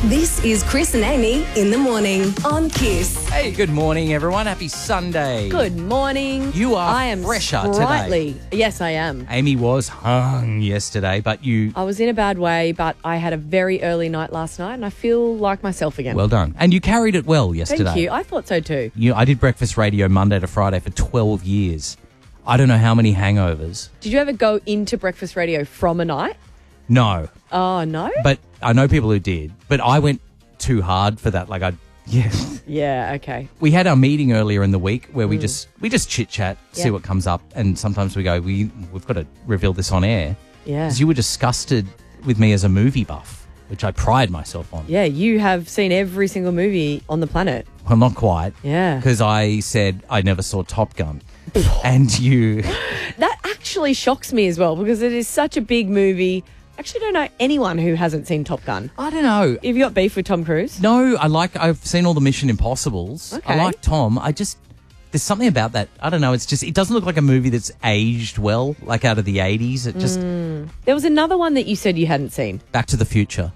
This is Chris and Amy in the morning on Kiss. Hey, good morning, everyone. Happy Sunday. Good morning. You are I am fresher sprightly. today. Yes, I am. Amy was hung yesterday, but you... I was in a bad way, but I had a very early night last night and I feel like myself again. Well done. And you carried it well yesterday. Thank you. I thought so too. I did breakfast radio Monday to Friday for 12 years. I don't know how many hangovers. Did you ever go into breakfast radio from a night? No. Oh, no? But I know people who did. But I went too hard for that. Yeah, okay. We had our meeting earlier in the week where we just chit chat, see Yeah. what comes up, and sometimes we go, we've got to reveal this on air. Yeah. Because you were disgusted with me as a movie buff, which I pride myself on. Yeah, you have seen every single movie on the planet. Well, not quite. Yeah. Because I said I never saw Top Gun. And you... That actually shocks me as well because it is such a big movie. Actually, don't know anyone who hasn't seen Top Gun. I don't know. Have you got beef with Tom Cruise? No, I've seen all the Mission Impossibles. Okay. I like Tom. There's something about that. I don't know. It doesn't look like a movie that's aged well, like out of the 80s. It just... There was another one that you said you hadn't seen. Back to the Future.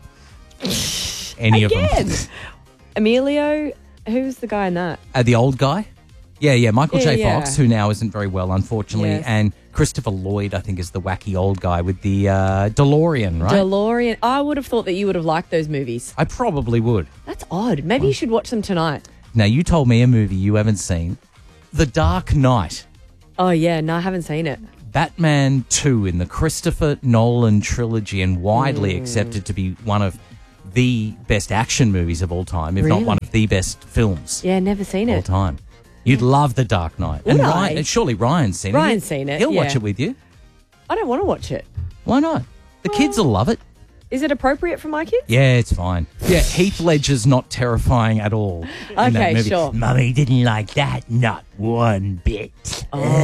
Any of Again. them. Emilio, who's the guy in that? The old guy? Yeah, Michael J. Yeah. Fox, who now isn't very well, unfortunately. Yes. And Christopher Lloyd, I think, is the wacky old guy with the DeLorean, right? DeLorean. I would have thought that you would have liked those movies. I probably would. That's odd. Maybe you should watch them tonight. Now, you told me a movie you haven't seen. The Dark Knight. Oh, yeah. No, I haven't seen it. Batman 2 in the Christopher Nolan trilogy and widely accepted to be one of the best action movies of all time, if not Really? one of the best films Yeah, never seen of all it. time. You'd love The Dark Knight. Would and I? and surely Ryan's seen it. Ryan's seen it, He'll watch yeah. it with you. I don't want to watch it. Why not? The kids will love it. Is it appropriate for my kids? Yeah, it's fine. Yeah, Heath Ledger's not terrifying at all in that Okay, movie. sure. Mummy didn't like that, not one bit.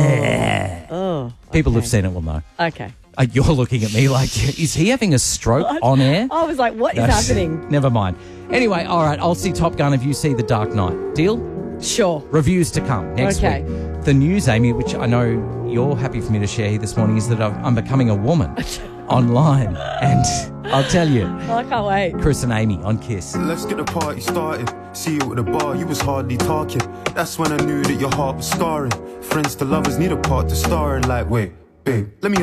Oh. People okay. who've seen it will know. Okay. You're looking at me like, is he having a stroke on air? I was like, what is No. happening? Never mind. Anyway, all right, I'll see Top Gun if you see The Dark Knight. Deal? Sure. Reviews to come next Okay. week. The news, Amy, which I know you're happy for me to share here this morning, is that I'm becoming a woman online. And I'll tell you, Oh, I can't wait. Chris and Amy on Kiss. Let's get the party started. See you at the bar, you was hardly talking. That's when I knew that your heart was scarring. Friends to lovers need a part to star in. Like, wait, babe, let me